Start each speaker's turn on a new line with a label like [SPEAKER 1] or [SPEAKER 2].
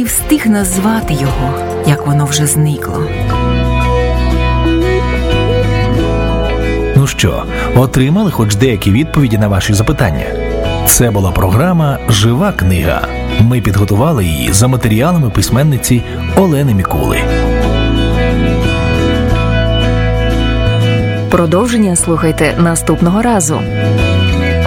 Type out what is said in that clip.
[SPEAKER 1] не встиг назвати його, як воно вже зникло.
[SPEAKER 2] Ну що, отримали хоч деякі відповіді на ваші запитання? Це була програма «Жива книга». Ми підготували її за матеріалами письменниці Олени Мікули.
[SPEAKER 3] Продовження слухайте наступного разу.